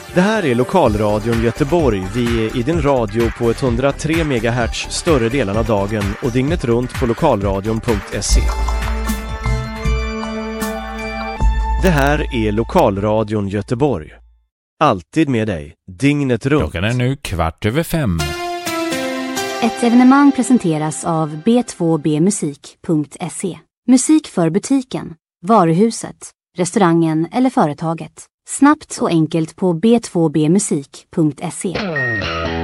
Det här är Lokalradion Göteborg. Vi är i din radio på 103 MHz större delen av dagen och dygnet runt på lokalradion.se. Det här är Lokalradion Göteborg. Alltid med dig, dygnet runt. Klockan är nu 5:15. Ett evenemang presenteras av b2bmusik.se. Musik för butiken, varuhuset, restaurangen eller företaget. Snabbt och enkelt på b2bmusik.se.